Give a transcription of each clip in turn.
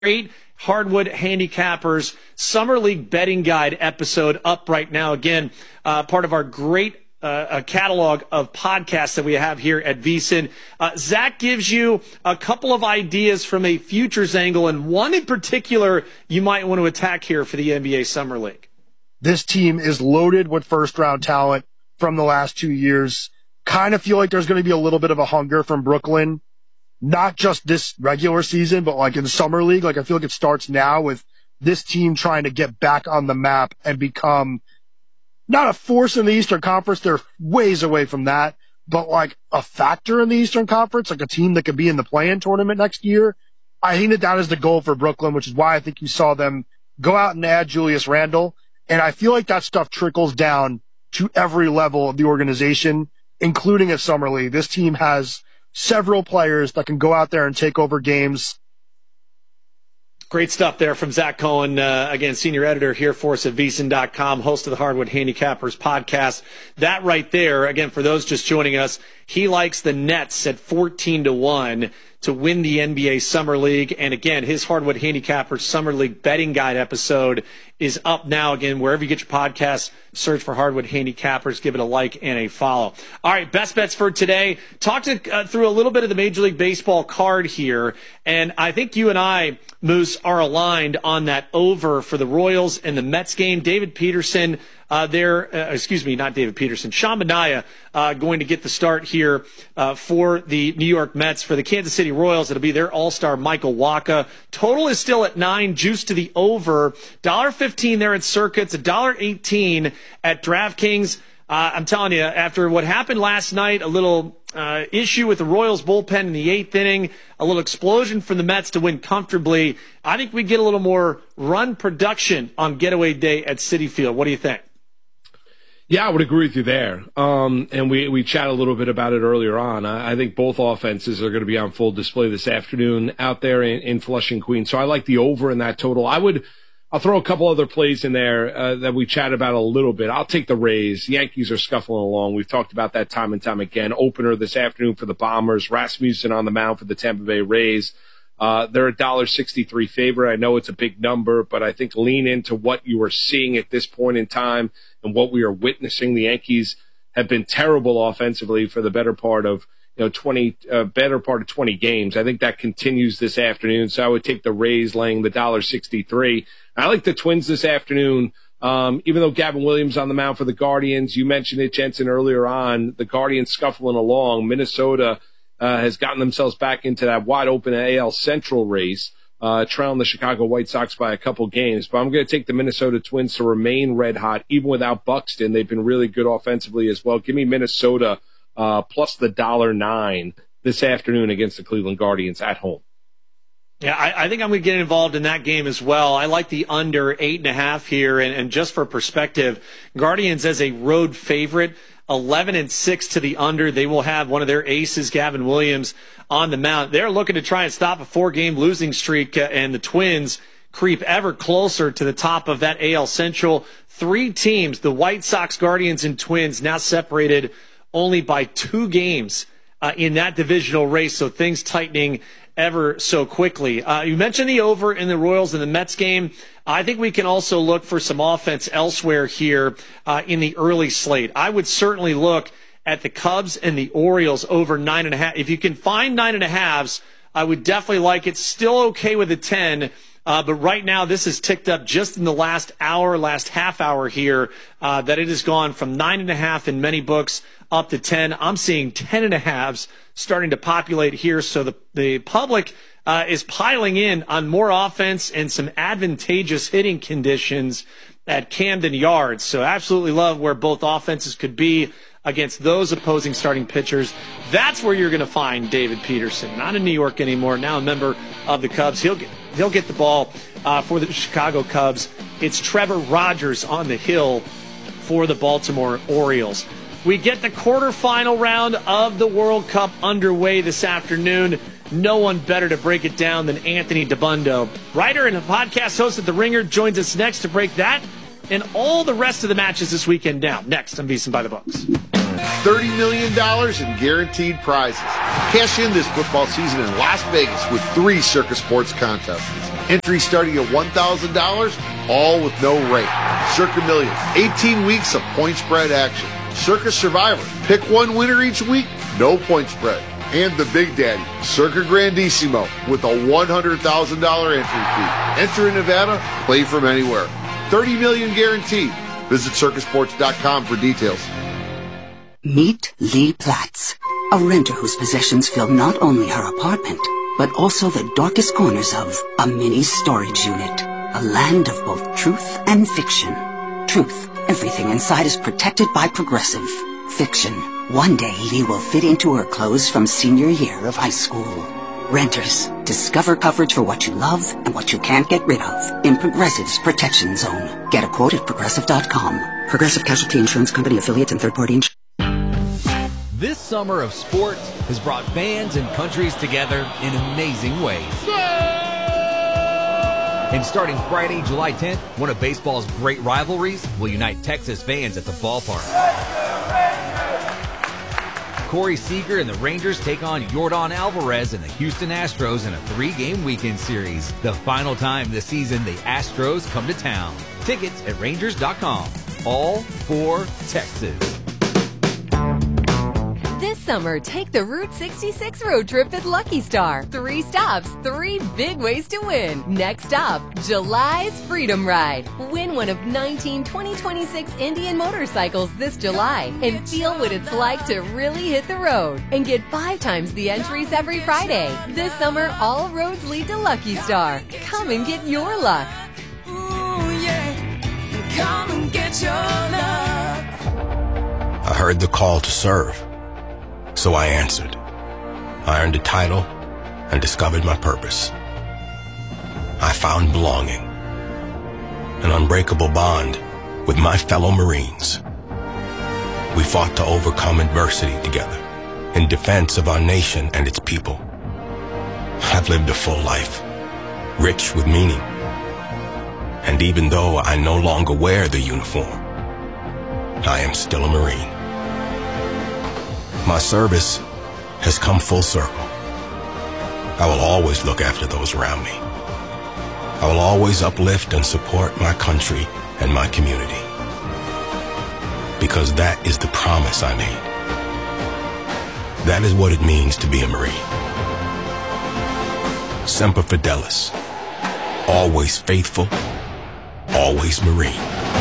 great Hardwood Handicappers Summer League Betting Guide episode up right now. Again, part of our great catalog of podcasts that we have here at VSiN. Zach gives you a couple of ideas from a futures angle, and one in particular you might want to attack here for the NBA Summer League. This team is loaded with first-round talent from the last 2 years. Kind of feel like there's going to be a little bit of a hunger from Brooklyn, not just this regular season, but like in the Summer League. Like I feel like it starts now with this team trying to get back on the map and become not a force in the Eastern Conference. They're ways away from that, but like a factor in the Eastern Conference, like a team that could be in the play-in tournament next year. I think that is the goal for Brooklyn, which is why I think you saw them go out and add Julius Randle. And I feel like that stuff trickles down to every level of the organization, including a Summer League. This team has several players that can go out there and take over games. Great stuff there from Zach Cohen, again, senior editor here for us at VSiN.com, host of the Hardwood Handicappers podcast. That right there, again, for those just joining us, he likes the Nets at 14-1 to win the NBA Summer League. And again, his Hardwood Handicappers Summer League Betting Guide episode is up now. Again, wherever you get your podcasts, search for Hardwood Handicappers, give it a like and a follow. All right, best bets for today. Talk through a little bit of the Major League Baseball card here. And I think you and I, Moose, are aligned on that over for the Royals and the Mets game. David Peterson, not David Peterson, Sean Manaea going to get the start here for the New York Mets. For the Kansas City Royals, it'll be their all-star Michael Wacha. Total is still at 9, juice to the over. $1.15 there at Circuits, $1.18 at DraftKings. I'm telling you, after what happened last night, a little issue with the Royals bullpen in the 8th inning, a little explosion from the Mets to win comfortably, I think we get a little more run production on getaway day at Citi Field. What do you think? Yeah, I would agree with you there. And we chatted a little bit about it earlier on. I think both offenses are going to be on full display this afternoon out there in Flushing, Queens. So I like the over in that total. I'll throw a couple other plays in there that we chatted about a little bit. I'll take the Rays. The Yankees are scuffling along. We've talked about that time and time again. Opener this afternoon for the Bombers. Rasmussen on the mound for the Tampa Bay Rays. They're a $1.63 favorite. I know it's a big number, but I think lean into what you are seeing at this point in time and what we are witnessing. The Yankees have been terrible offensively for the better part of 20 games. I think that continues this afternoon. So I would take the Rays laying the $1.63. I like the Twins this afternoon. Even though Gavin Williams on the mound for the Guardians, you mentioned it, Jensen, earlier on, the Guardians scuffling along. Minnesota has gotten themselves back into that wide open AL Central race, trailing the Chicago White Sox by a couple games. But I'm going to take the Minnesota Twins to remain red hot, even without Buxton. They've been really good offensively as well. Give me Minnesota plus the $1.09 this afternoon against the Cleveland Guardians at home. Yeah, I think I'm going to get involved in that game as well. I like the under 8.5 here. And just for perspective, Guardians as a road favorite, 11-6 to the under. They will have one of their aces, Gavin Williams, on the mound. They're looking to try and stop a 4-game losing streak, and the Twins creep ever closer to the top of that AL Central. 3 teams, the White Sox, Guardians, and Twins, now separated only by 2 games in that divisional race, so things tightening ever so quickly. You mentioned the over in the Royals and the Mets game. I think we can also look for some offense elsewhere here in the early slate. I would certainly look at the Cubs and the Orioles over 9.5. If you can find 9.5s, I would definitely like it. Still okay with a 10. But right now, this has ticked up just in the last half hour here, that it has gone from 9.5 in many books up to 10. I'm seeing 10.5s starting to populate here. So the public is piling in on more offense and some advantageous hitting conditions at Camden Yards. So absolutely love where both offenses could be against those opposing starting pitchers. That's where you're going to find David Peterson. Not in New York anymore, now a member of the Cubs. He'll get the ball for the Chicago Cubs. It's Trevor Rogers on the hill for the Baltimore Orioles. We get the quarterfinal round of the World Cup underway this afternoon. No one better to break it down than Anthony Dabbundo. Writer and a podcast host at The Ringer joins us next to break that and all the rest of the matches this weekend down. Next on VSiN by the Books. $30 million in guaranteed prizes. Cash in this football season in Las Vegas with 3 Circus Sports contests. Entry starting at $1,000, all with no rate. Circa Millions, 18 weeks of point spread action. Circa Survivor, pick one winner each week, no point spread. And the Big Daddy, Circa Grandissimo, with a $100,000 entry fee. Enter in Nevada, play from anywhere. 30 million guaranteed. Visit circusports.com for details. Meet Lee Platts, a renter whose possessions fill not only her apartment, but also the darkest corners of a mini storage unit. A land of both truth and fiction. Truth, everything inside is protected by Progressive. Fiction, one day Lee will fit into her clothes from senior year of high school. Renters, discover coverage for what you love and what you can't get rid of in Progressive's Protection Zone. Get a quote at Progressive.com. Progressive Casualty Insurance Company, affiliates, and third-party insurance. This summer of sports has brought fans and countries together in amazing ways. And starting Friday, July 10th, one of baseball's great rivalries will unite Texas fans at the ballpark. Corey Seager and the Rangers take on Yordan Alvarez and the Houston Astros in a 3-game weekend series. The final time this season the Astros come to town. Tickets at Rangers.com. All for Texas. This summer, take the Route 66 road trip at Lucky Star. 3 stops, 3 big ways to win. Next stop, July's Freedom Ride. Win one of 19 2026 Indian motorcycles this July and feel what it's like to really hit the road. And get 5 times the entries every Friday. This summer, all roads lead to Lucky Star. Come and get your luck. Ooh, yeah. Come and get your luck. I heard the call to serve. So I answered. I earned a title and discovered my purpose. I found belonging, an unbreakable bond with my fellow Marines. We fought to overcome adversity together in defense of our nation and its people. I've lived a full life, rich with meaning. And even though I no longer wear the uniform, I am still a Marine. My service has come full circle. I will always look after those around me. I will always uplift and support my country and my community. Because that is the promise I made. That is what it means to be a Marine. Semper Fidelis. Always faithful. Always Marine.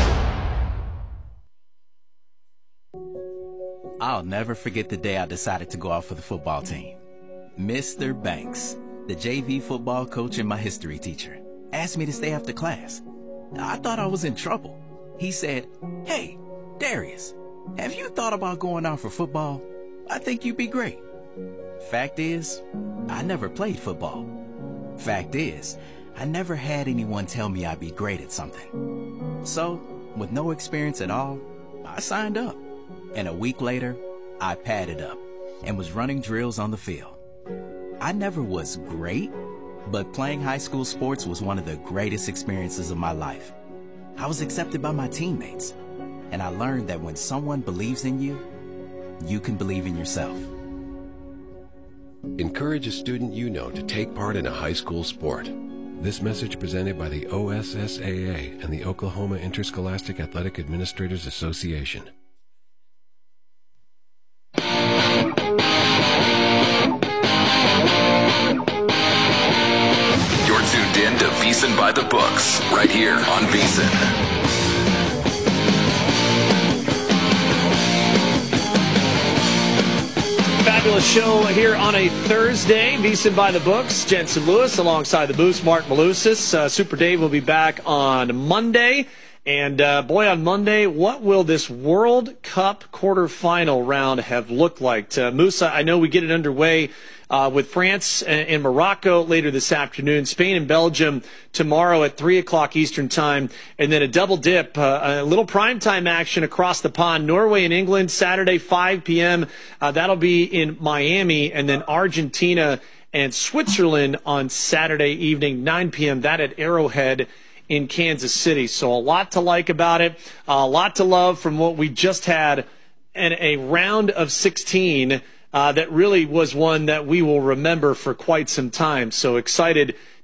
I'll never forget the day I decided to go out for the football team. Mr. Banks, the JV football coach and my history teacher, asked me to stay after class. I thought I was in trouble. He said, "Hey, Darius, have you thought about going out for football? I think you'd be great." Fact is, I never played football. Fact is, I never had anyone tell me I'd be great at something. So, with no experience at all, I signed up. And a week later, I padded up and was running drills on the field. I never was great, but playing high school sports was one of the greatest experiences of my life. I was accepted by my teammates, and I learned that when someone believes in you, you can believe in yourself. Encourage a student you know to take part in a high school sport. This message presented by the OSSAA and the Oklahoma Interscholastic Athletic Administrators Association. You're tuned in to VSiN by the Books, right here on VSiN. Fabulous show here on a Thursday. VSiN by the Books. Jensen Lewis alongside the Boost, Mark Malusis. Super Dave will be back on Monday. And, boy, on Monday, what will this World Cup quarterfinal round have looked like? Musa, I know we get it underway with France and Morocco later this afternoon, Spain and Belgium tomorrow at 3 o'clock Eastern Time, and then a double dip, a little primetime action across the pond, Norway and England, Saturday, 5 p.m. That'll be in Miami, and then Argentina and Switzerland on Saturday evening, 9 p.m., that at Arrowhead in Kansas City. So a lot to like about it, a lot to love from what we just had, and a round of 16 that really was one that we will remember for quite some time. So excited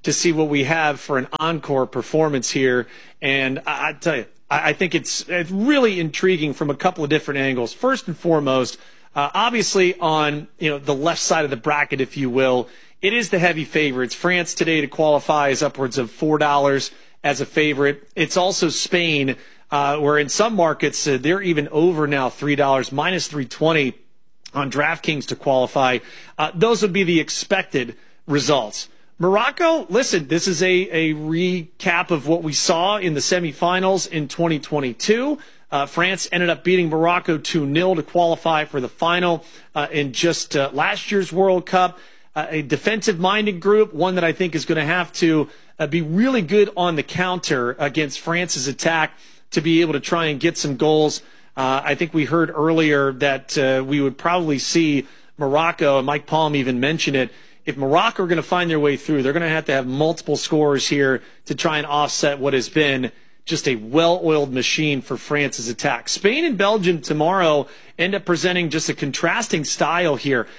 to see what we have for an encore performance here. And I tell you, I think it's really intriguing from a couple of different angles. First and foremost, obviously on the left side of the bracket, if you will, it is the heavy favorites. France today to qualify is upwards of $4 as a favorite. It's also Spain, where in some markets they're even over now $3, minus 320 on DraftKings to qualify. Those would be the expected results. Morocco, listen, this is a recap of what we saw in the semifinals in 2022. France ended up beating Morocco 2-0 to qualify for the final in just last year's World Cup. A defensive-minded group, one that I think is going to have to be really good on the counter against France's attack to be able to try and get some goals. I think we heard earlier that we would probably see Morocco, and Mike Palm even mentioned it, if Morocco are going to find their way through, they're going to have multiple scorers here to try and offset what has been just a well-oiled machine for France's attack. Spain and Belgium tomorrow end up presenting just a contrasting style here.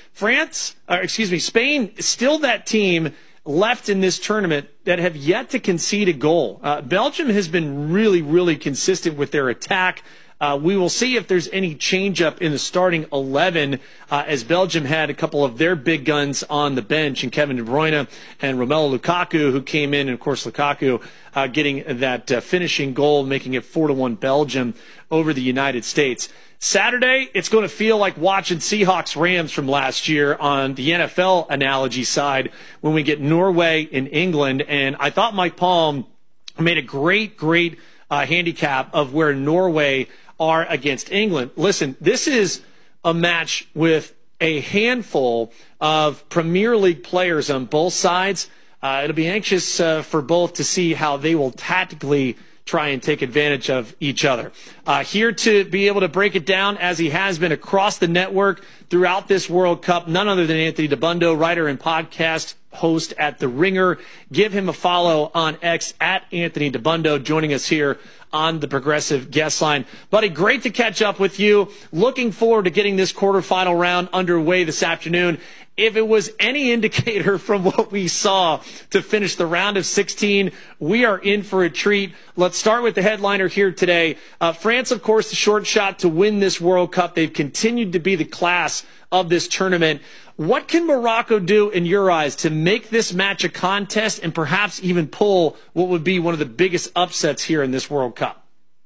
Spain is still that team left in this tournament that have yet to concede a goal. Belgium has been really, really consistent with their attack. We will see if there's any change-up in the starting 11 as Belgium had a couple of their big guns on the bench, and Kevin De Bruyne and Romelu Lukaku, who came in, and of course Lukaku getting that finishing goal, making it 4-1 Belgium over the United States. Saturday, it's going to feel like watching Seahawks-Rams from last year on the NFL analogy side when we get Norway in England, and I thought Mike Palm made a great handicap of where Norway are against England. Listen, this is a match with a handful of Premier League players on both sides. It'll be anxious for both to see how they will tactically try and take advantage of each other. Here to be able to break it down, as he has been across the network throughout this World Cup, none other than Anthony Dabbundo, writer and podcast host at The Ringer. Give him a follow on X at Anthony Dabbundo, joining us here on the Progressive Guest Line. Buddy, great to catch up with you. Looking forward to getting this quarterfinal round underway this afternoon. If it was any indicator from what we saw to finish the round of 16, we are in for a treat. Let's start with the headliner here today. France, of course, the short shot to win this World Cup. They've continued to be the class of this tournament. What can Morocco do, in your eyes, to make this match a contest and perhaps even pull what would be one of the biggest upsets here in this World Cup?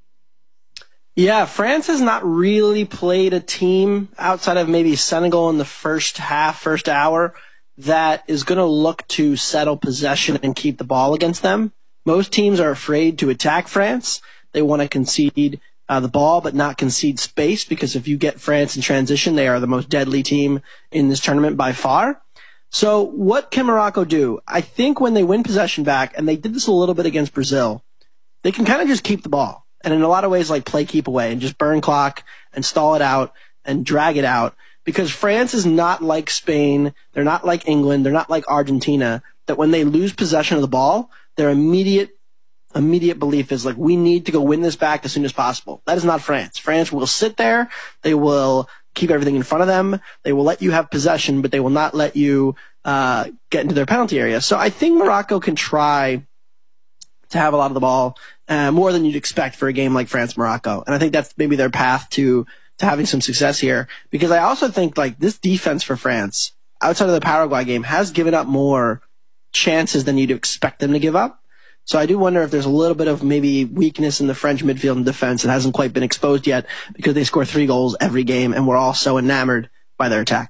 Yeah, France has not really played a team outside of maybe Senegal in the first hour, that is going to look to settle possession and keep the ball against them. Most teams are afraid to attack France. They want to concede the ball but not concede space, because if you get France in transition, they are the most deadly team in this tournament by far. So what can Morocco do? I think when they win possession back, and they did this a little bit against Brazil, they can kind of just keep the ball. And in a lot of ways, like play keep away and just burn clock and stall it out and drag it out. Because France is not like Spain. They're not like England. They're not like Argentina, that when they lose possession of the ball, their immediate belief is like, we need to go win this back as soon as possible. That is not France. France will sit there. They will keep everything in front of them. They will let you have possession, but they will not let you get into their penalty area. So I think Morocco can try to have a lot of the ball, more than you'd expect for a game like France-Morocco. And I think that's maybe their path to having some success here. Because I also think like this defense for France, outside of the Paraguay game, has given up more chances than you'd expect them to give up. So I do wonder if there's a little bit of maybe weakness in the French midfield and defense that hasn't quite been exposed yet, because they score 3 goals every game and we're all so enamored by their attack.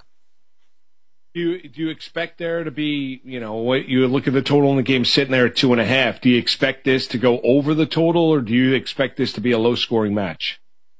Do you expect there to be, what you look at the total in the game sitting there at 2.5? Do you expect this to go over the total, or do you expect this to be a low-scoring match?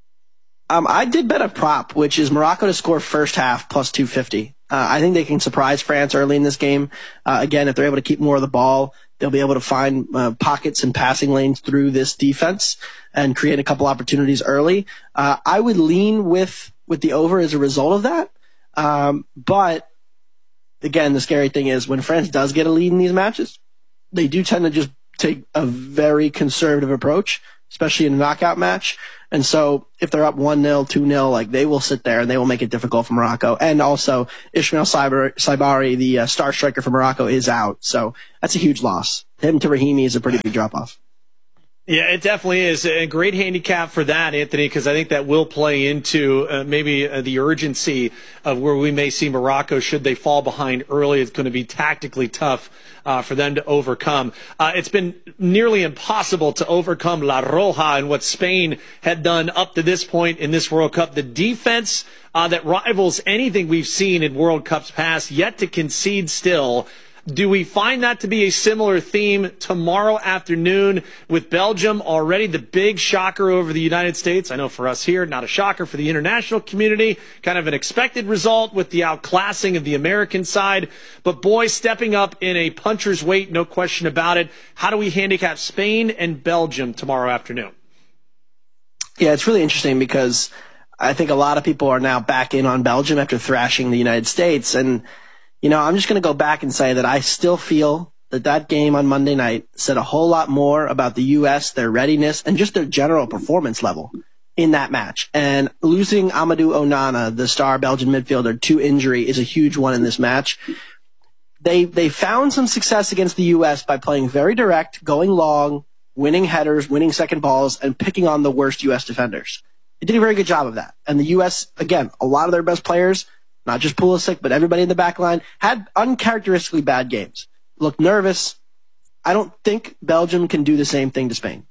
I did bet a prop, which is Morocco to score first half plus 250. I think they can surprise France early in this game. Again, if they're able to keep more of the ball, they'll be able to find pockets and passing lanes through this defense and create a couple opportunities early. I would lean with the over as a result of that. But again, the scary thing is when France does get a lead in these matches, they do tend to just take a very conservative approach. especially in a knockout match. And so if they're up 1-0, 2-0, like they will sit there and they will make it difficult for Morocco. And also Ismail Saibari, the star striker for Morocco, is out. So that's a huge loss. Him to Rahimi is a pretty big drop off. Yeah, it definitely is a great handicap for that, Anthony, because I think that will play into maybe the urgency of where we may see Morocco should they fall behind early. It's going to be tactically tough for them to overcome. It's been nearly impossible to overcome La Roja and what Spain had done up to this point in this World Cup. The defense that rivals anything we've seen in World Cups past, yet to concede still. Do we find that to be a similar theme tomorrow afternoon with Belgium already the big shocker over the United States? I know for us here, not a shocker for the international community, kind of an expected result with the outclassing of the American side. But boys stepping up in a puncher's weight, no question about it. How do we handicap Spain and Belgium tomorrow afternoon? Yeah, it's really interesting because I think a lot of people are now back in on Belgium after thrashing the United States. And you know, I'm just going to go back and say that I still feel that that game on Monday night said a whole lot more about the U.S., their readiness, and just their general performance level in that match. And losing Amadou Onana, the star Belgian midfielder, to injury is a huge one in this match. They found some success against the U.S. by playing very direct, going long, winning headers, winning second balls, and picking on the worst U.S. defenders. They did a very good job of that. And the U.S., again, a lot of their best players, not just Pulisic, but everybody in the back line, had uncharacteristically bad games. Looked nervous. I don't think Belgium can do the same thing to Spain.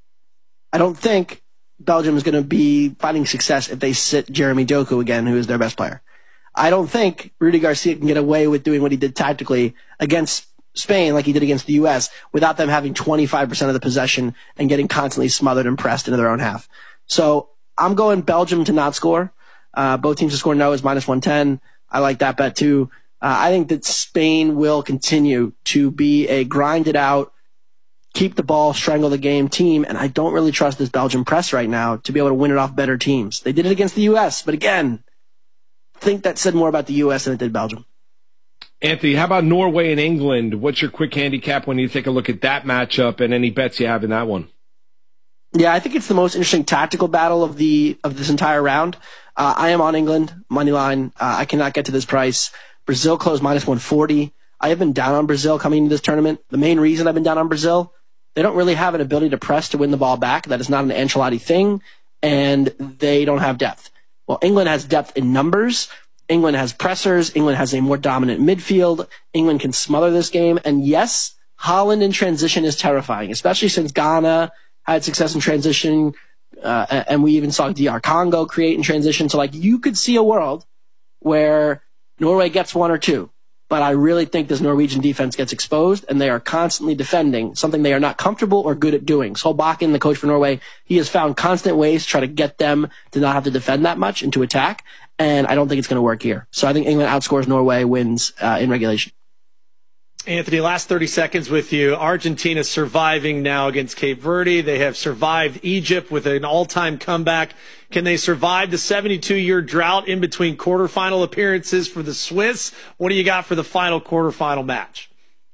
I don't think Belgium is going to be finding success if they sit Jeremy Doku again, who is their best player. I don't think Rudy Garcia can get away with doing what he did tactically against Spain like he did against the U.S. without them having 25% of the possession and getting constantly smothered and pressed into their own half. So I'm going Belgium to not score. Both teams to score no is -110. I like that bet too. I think that Spain will continue to be a grinded out, keep the ball, strangle the game team, and I don't really trust this Belgian press right now to be able to win it off better teams. They did it against the U.S., but again, I think that said more about the U.S. than it did Belgium. Anthony, how about Norway and England? What's your quick handicap when you take a look at that matchup and any bets you have in that one? Yeah, I think it's the most interesting tactical battle of this entire round. I am on England, money line. I cannot get to this price. Brazil closed -140. I have been down on Brazil coming into this tournament. The main reason I've been down on Brazil, they don't really have an ability to press to win the ball back. That is not an Ancelotti thing, and they don't have depth. Well, England has depth in numbers. England has pressers. England has a more dominant midfield. England can smother this game. And yes, Holland in transition is terrifying, especially since Ghana had success in transition, and we even saw DR Congo create in transition. So, like, you could see a world where Norway gets one or two, but I really think this Norwegian defense gets exposed, and they are constantly defending, something they are not comfortable or good at doing. Solbakken, the coach for Norway, he has found constant ways to try to get them to not have to defend that much and to attack, and I don't think it's going to work here. So I think England outscores Norway, wins in regulation. Anthony, last 30 seconds with you. Argentina surviving now against Cape Verde. They have survived Egypt with an all-time comeback. Can they survive the 72-year drought in between quarterfinal appearances for the Swiss? What do you got for the final quarterfinal match?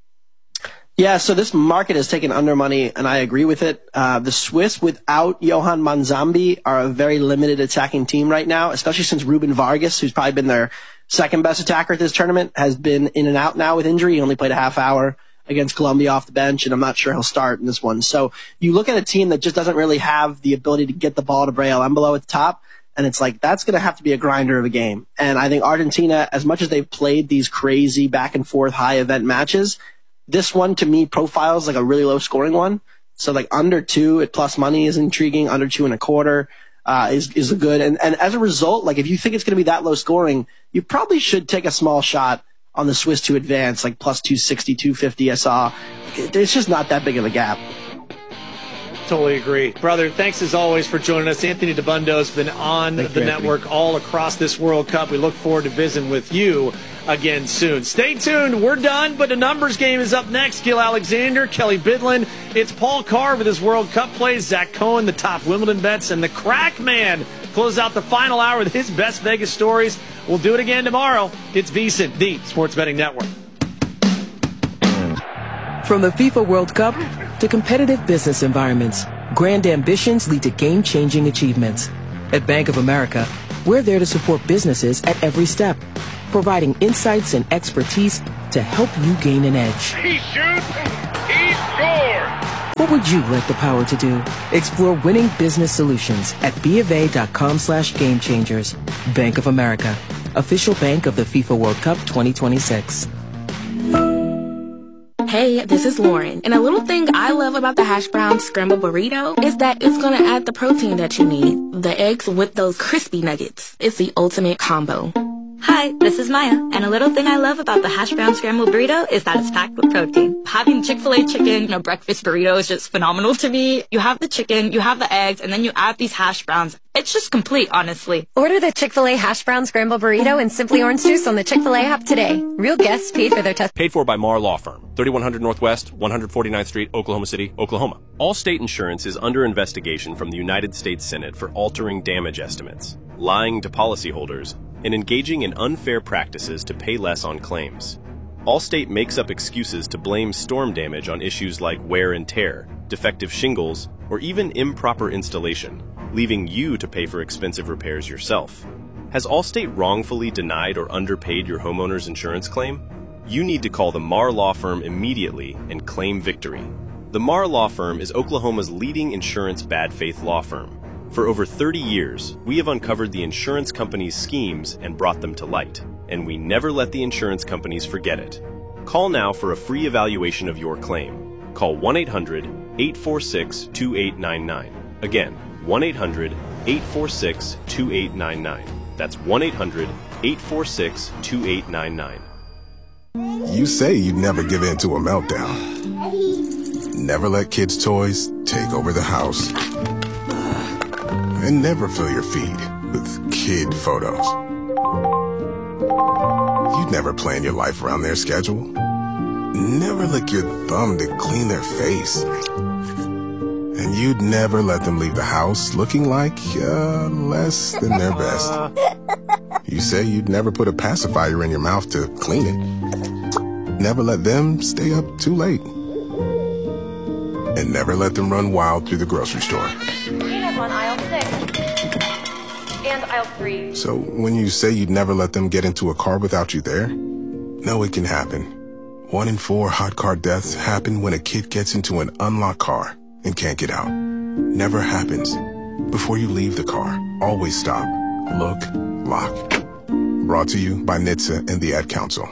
Yeah, so this market has taken under money, and I agree with it. The Swiss, without Johan Manzambi, are a very limited attacking team right now, especially since Ruben Vargas, who's probably been their second best attacker at this tournament, has been in and out now with injury. He only played a half hour against Colombia off the bench, and I'm not sure he'll start in this one. So you look at a team that just doesn't really have the ability to get the ball to Breel Embolo at the top, and it's like, that's going to have to be a grinder of a game. And I think Argentina, as much as they've played these crazy back and forth high event matches, this one to me profiles like a really low scoring one. So like under 2 at plus money is intriguing, under 2.25 is a good. And as a result, like if you think it's going to be that low scoring, you probably should take a small shot on the Swiss to advance, like plus 260, 250 I saw. It's just not that big of a gap. Totally agree. Brother, thanks as always for joining us. Anthony Dabbundo has been on the network all across this World Cup. We look forward to visiting with you again soon. Stay tuned. We're done, but the numbers game is up next. Gil Alexander, Kelly Bidlin. It's Paul Carr with his World Cup plays. Zach Cohen, the top Wimbledon bets, and the Crack Man close out the final hour with his best Vegas stories. We'll do it again tomorrow. It's VSiN, the Sports Betting Network. From the FIFA World Cup to competitive business environments, Grand ambitions lead to game-changing achievements. At Bank of America, we're there to support businesses at every step, providing insights and expertise to help you gain an edge. He shoots, he scores! What would you like the power to do? Explore winning business solutions at BofA.com/gamechangers. Bank of America, official bank of the FIFA World Cup 2026. Hey, this is Lauren, and a little thing I love about the hash brown scrambled burrito is that it's going to add the protein that you need. The eggs with those crispy nuggets. It's the ultimate combo. Hi, this is Maya, and a little thing I love about the hash brown scrambled burrito is that it's packed with protein. Having Chick-fil-A chicken in a breakfast burrito is just phenomenal to me. You have the chicken, you have the eggs, and then you add these hash browns. It's just complete, honestly. Order the Chick-fil-A hash brown scrambled burrito and Simply Orange Juice on the Chick-fil-A app today. Real guests paid for their test. Paid for by Marr Law Firm, 3100 Northwest, 149th Street, Oklahoma City, Oklahoma. Allstate Insurance is under investigation from the United States Senate for altering damage estimates, lying to policyholders, and engaging in unfair practices to pay less on claims. Allstate makes up excuses to blame storm damage on issues like wear and tear, defective shingles, or even improper installation, leaving you to pay for expensive repairs yourself. Has Allstate wrongfully denied or underpaid your homeowner's insurance claim? You need to call the Marr Law Firm immediately and claim victory. The Marr Law Firm is Oklahoma's leading insurance bad faith law firm. For over 30 years, we have uncovered the insurance companies' schemes and brought them to light, and we never let the insurance companies forget it. Call now for a free evaluation of your claim. Call 1-800-846-2899. Again, 1-800-846-2899. That's 1-800-846-2899. You say you'd never give in to a meltdown. Never let kids' toys take over the house. And never fill your feed with kid photos. You'd never plan your life around their schedule. Never lick your thumb to clean their face. And you'd never let them leave the house looking like less than their best. You say you'd never put a pacifier in your mouth to clean it. Never let them stay up too late. And never let them run wild through the grocery store. Peanuts on aisle 6 and aisle 3. So when you say you'd never let them get into a car without you there, no, it can happen. 1 in 4 hot car deaths happen when a kid gets into an unlocked car and can't get out. Never happens. Before you leave the car, always stop, look, lock. Brought to you by NHTSA and the Ad Council.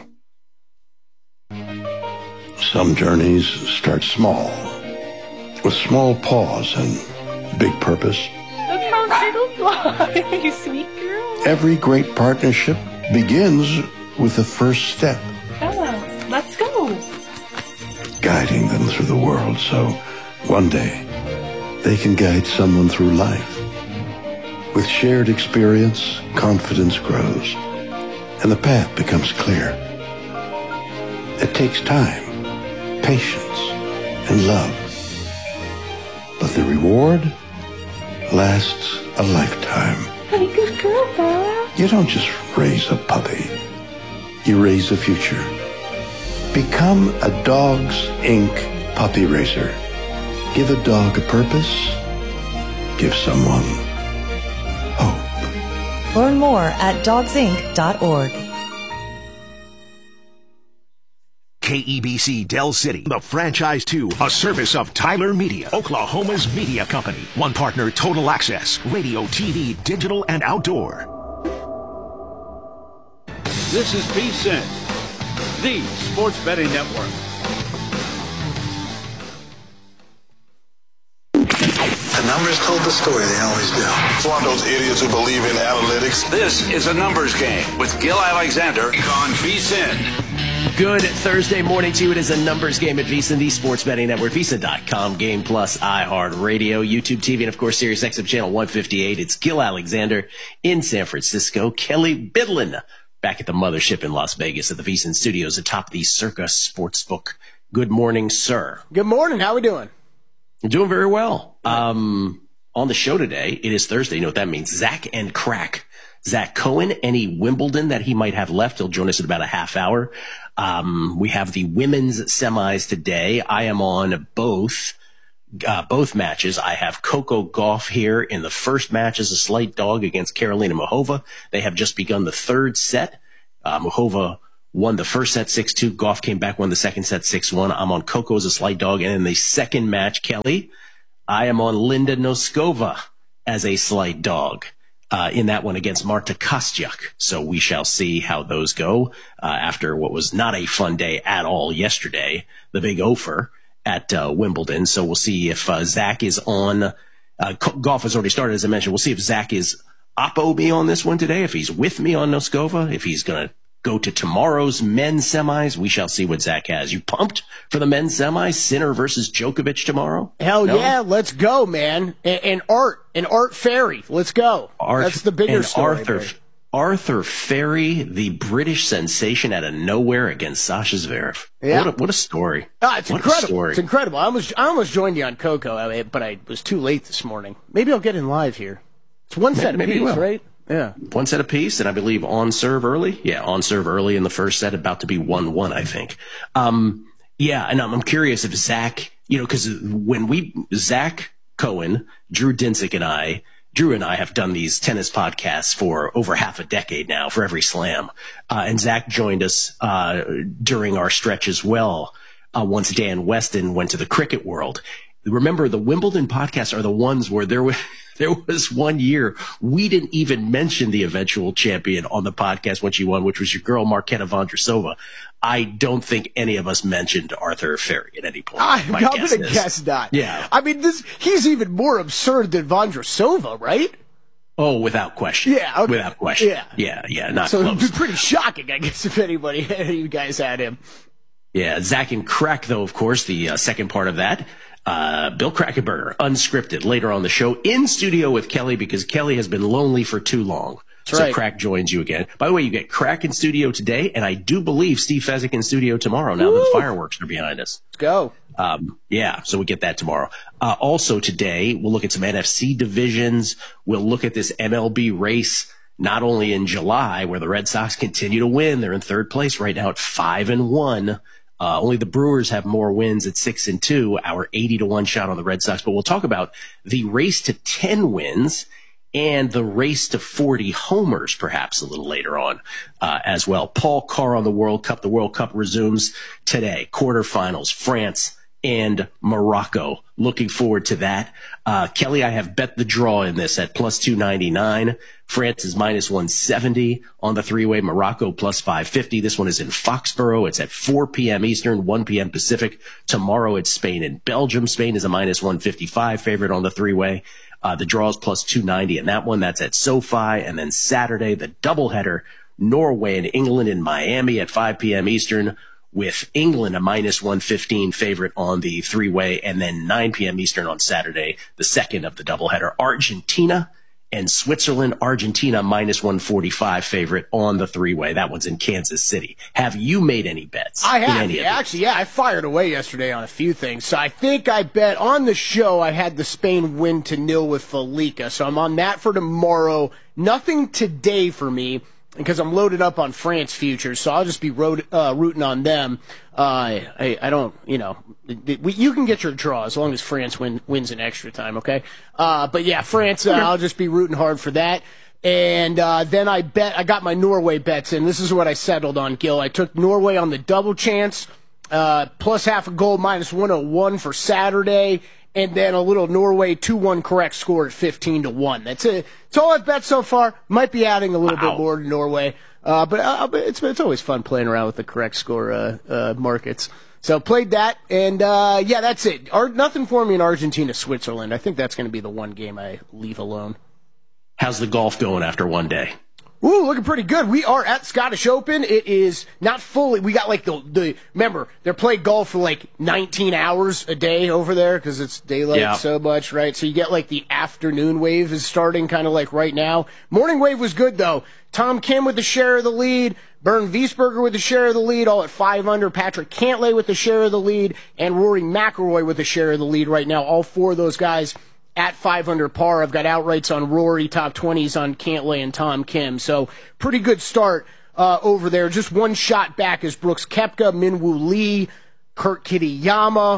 Some journeys start small, with small pause and big purpose. Look how little fly, you sweet girl. Every great partnership begins with the first step. Bella, let's go. Guiding them through the world so one day they can guide someone through life. With shared experience, confidence grows, and the path becomes clear. It takes time, patience, and love. But the reward lasts a lifetime. Hey, good girl, Bella. You don't just raise a puppy. You raise a future. Become a Dogs Inc. puppy raiser. Give a dog a purpose. Give someone hope. Learn more at dogsinc.org. KEBC Del City, the Franchise 2, a service of Tyler Media, Oklahoma's media company. One partner, Total Access, radio, TV, digital, and outdoor. This is VSiN, the sports betting network. The numbers told the story, they always do. It's one of those idiots who believe in analytics. This is a numbers game with Gil Alexander on VSiN. Good Thursday morning to you. It is a numbers game at VSiN, the sports betting network, VSiN.com, Game Plus, iHeartRadio, YouTube TV, and of course, Sirius XM channel 158. It's Gil Alexander in San Francisco. Kelly Bidlin back at the mothership in Las Vegas at the VSiN studios atop the Circa Sportsbook. Good morning, sir. Good morning. How we doing? Doing very well. On the show today, it is Thursday. You know what that means. Zach and Crack. Zach Cohen, any Wimbledon that he might have left. He'll join us in about a half hour. We have the women's semis today. I am on both both matches. I have Coco Gauff here in the first match as a slight dog against Karolina Muchova. They have just begun the third set. Muchova won the first set 6-2. Gauff came back, won the second set 6-1. I'm on Coco as a slight dog. And in the second match, Kelly, I am on Linda Noskova as a slight dog in that one against Marta Kostyuk. So we shall see how those go after what was not a fun day at all yesterday, the big Ofer at Wimbledon. So we'll see if Zach is on. Golf has already started, as I mentioned. We'll see if Zach is oppo me on this one today, if he's with me on Noskova, if he's going to go to tomorrow's men's semis. We shall see what Zach has. You pumped for the men's semis? Sinner versus Djokovic tomorrow? Hell yeah, let's go, man. And Art Ferry, let's go. That's the bigger story. Arthur Ferry, the British sensation out of nowhere against Sasha Zverev. Yeah. What a story. It's incredible. It's incredible. I almost joined you on Coco, but I was too late this morning. Maybe I'll get in live here. It's one set apiece, right? Yeah. One set apiece, and I believe on serve early. Yeah, on serve early in the first set, about to be 1-1, I think. Yeah, and I'm curious if Zach, because when Zach Cohen, Drew Dinsick, and Drew and I have done these tennis podcasts for over half a decade now for every slam. And Zach joined us during our stretch as well once Dan Weston went to the cricket world. Remember, the Wimbledon podcasts are the ones where there was 1 year we didn't even mention the eventual champion on the podcast when she won, which was your girl Marketa Vondrousova. I don't think any of us mentioned Arthur Ferry at any point. I'm going to guess not. Yeah. I mean, he's even more absurd than Vondrousova, right? Oh, without question. Yeah. Okay. Without question. Yeah. Yeah. Not so close. It'd be pretty shocking, I guess, if any of you guys had him. Yeah. Zach and Crack, though, of course, the second part of that. Bill Krackomberger, unscripted, later on the show, in studio with Kelly because Kelly has been lonely for too long. That's so right. Crack joins you again. By the way, you get Crack in studio today, and I do believe Steve Fezzik in studio tomorrow now that the fireworks are behind us. Let's go. Yeah, so we get that tomorrow. Also today, we'll look at some NFC divisions. We'll look at this MLB race, not only in July, where the Red Sox continue to win. They're in third place right now at 5-1. Only the Brewers have more wins at 6-2, our 80-1 shot on the Red Sox. But we'll talk about the race to 10 wins and the race to 40 homers, perhaps a little later on as well. Paul Carr on the World Cup. The World Cup resumes today. Quarterfinals, France and Morocco. Looking forward to that. Kelly, I have bet the draw in this at plus 299. France is minus 170 on the three-way. Morocco plus 550. This one is in Foxborough. It's at 4 p.m. Eastern, 1 p.m. Pacific. Tomorrow it's Spain and Belgium. Spain is a minus 155 favorite on the three-way. The draw is plus 290 in that one. That's at SoFi. And then Saturday, the doubleheader, Norway and England in Miami at 5 p.m. Eastern, with England a minus 115 favorite on the three-way. And then 9 p.m. Eastern on Saturday, the second of the doubleheader, Argentina and Switzerland. Argentina minus 145 favorite on the three-way. That one's in Kansas City. Have you made any bets? I have. Actually, I fired away yesterday on a few things. So I think I bet on the show I had the Spain win to 0 with Felica. So I'm on that for tomorrow. Nothing today for me because I'm loaded up on France futures. So I'll just be rooting on them. I don't, you can get your draw as long as France wins in extra time, okay? But yeah, France, I'll just be rooting hard for that. And then I got my Norway bets in. This is what I settled on, Gil. I took Norway on the double chance, plus half a goal, minus 101 for Saturday, and then a little Norway 2-1 correct score at 15-1. That's it. It's all I've bet so far. Might be adding a little bit more to Norway. But it's always fun playing around with the correct score markets. So played that, and yeah, that's it. Nothing for me in Argentina, Switzerland. I think that's going to be the one game I leave alone. How's the golf going after one day? Ooh, looking pretty good. We are at Scottish Open. It is not fully. We got like remember, they're playing golf for like 19 hours a day over there because it's daylight so much, right? So you get like the afternoon wave is starting kind of like right now. Morning wave was good though. Tom Kim with the share of the lead. Bernd Wiesberger with the share of the lead, all at 5 under. Patrick Cantlay with the share of the lead. And Rory McIlroy with the share of the lead right now. All four of those guys at 5 under par. I've got outrights on Rory, top 20s on Cantlay and Tom Kim. So pretty good start over there. Just one shot back is Brooks Koepka, Minwoo Lee, Kurt Kitayama,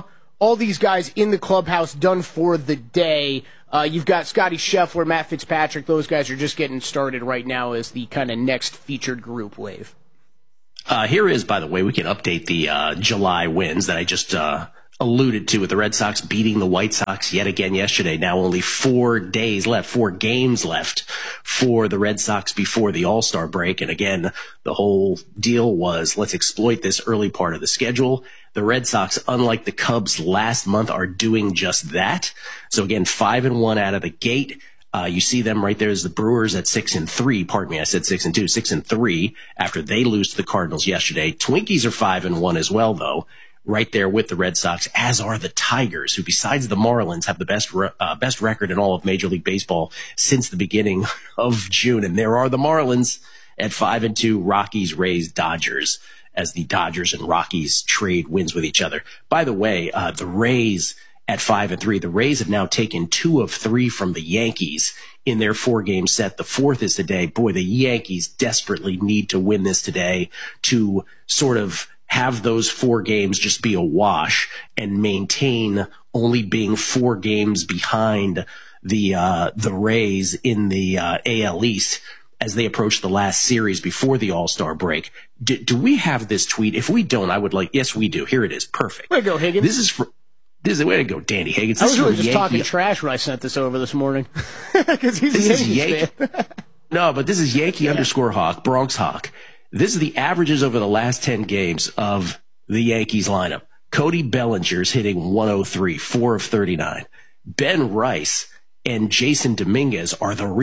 all these guys in the clubhouse done for the day. You've got Scotty Scheffler, Matt Fitzpatrick. Those guys are just getting started right now as the kind of next featured group wave. Here is, by the way, we can update the July wins that I just alluded to with the Red Sox beating the White Sox yet again yesterday. Now only 4 days left, 4 games left for the Red Sox before the All-Star break. And again, the whole deal was let's exploit this early part of the schedule. The Red Sox, unlike the Cubs last month, are doing just that. So again, 5-1 out of the gate. You see them right there as the Brewers at 6-3. Pardon me, I said 6-2, 6-3 after they lose to the Cardinals yesterday. Twinkies are 5-1 as well, though, right there with the Red Sox, as are the Tigers, who besides the Marlins have the best record in all of Major League Baseball since the beginning of June. And there are the Marlins at 5-2, Rockies, Rays, Dodgers, as the Dodgers and Rockies trade wins with each other. By the way, the Rays at 5-3, the Rays have now taken 2 of 3 from the Yankees in their 4-game set. The 4th is today. Boy, the Yankees desperately need to win this today to sort of have those 4 games just be a wash and maintain only being 4 games behind the Rays in the AL East as they approach the last series before the All-Star break. Do we have this tweet? If we don't, I would like, yes, we do. Here it is. Perfect. Way to go, Higgins. This is the way to go, Danny Higgins. I was really just talking trash when I sent this over this morning. Because he's a Yankees fan. No, but this is Yankee _Hawk, Bronx Hawk. This is the averages over the last 10 games of the Yankees lineup. Cody Bellinger's hitting 103, 4 of 39. Ben Rice and Jason Dominguez are the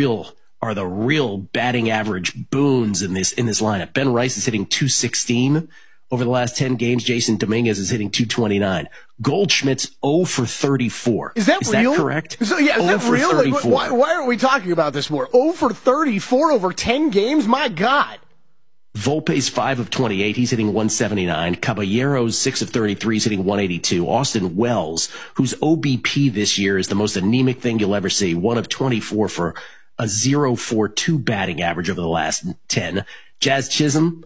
real batting average boons in this lineup. Ben Rice is hitting 216 over the last 10 games. Jason Dominguez is hitting 229. Goldschmidt's 0 for 34. Is that real? That correct? Is that real? Like, why aren't we talking about this more? 0 for 34 over 10 games? My God. Volpe's 5 of 28. He's hitting 179. Caballero's 6 of 33. He's hitting 182. Austin Wells, whose OBP this year is the most anemic thing you'll ever see, 1 of 24 for a 0.42 batting average over the last 10. Jazz Chisholm,